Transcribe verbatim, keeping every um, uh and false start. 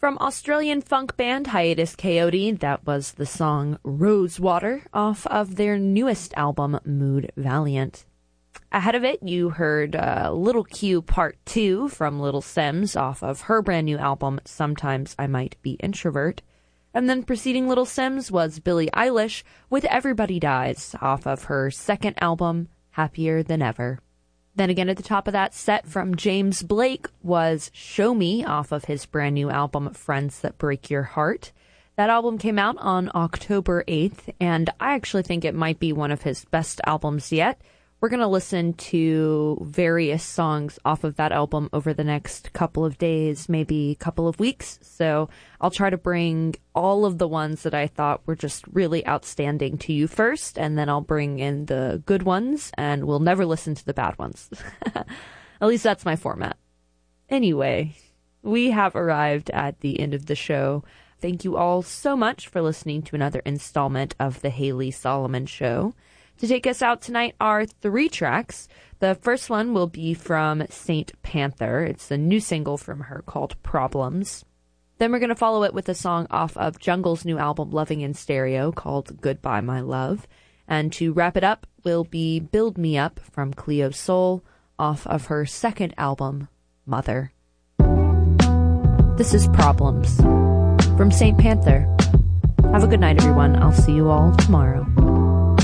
From Australian funk band Hiatus Kaiyote, that was the song Rosewater off of their newest album, Mood Valiant. Ahead of it, you heard uh, Little Q Part two from Little Simz off of her brand new album, Sometimes I Might Be Introvert. And then preceding Little Simz was Billie Eilish with Everybody Dies off of her second album, Happier Than Ever. Then again at the top of that set from James Blake was Show Me off of his brand new album, Friends That Break Your Heart. That album came out on October eighth, and I actually think it might be one of his best albums yet. We're going to listen to various songs off of that album over the next couple of days, maybe a couple of weeks. So I'll try to bring all of the ones that I thought were just really outstanding to you first, and then I'll bring in the good ones, and we'll never listen to the bad ones. At least that's my format. Anyway, we have arrived at the end of the show. Thank you all so much for listening to another installment of The Haley Solomon Show. To take us out tonight are three tracks. The first one will be from Saint Panther. It's a new single from her called Problems. Then we're going to follow it with a song off of Jungle's new album, Loving in Stereo, called Goodbye My Love. And to wrap it up will be Build Me Up from Cleo Sol off of her second album, Mother. This is Problems from Saint Panther. Have a good night, everyone. I'll see you all tomorrow.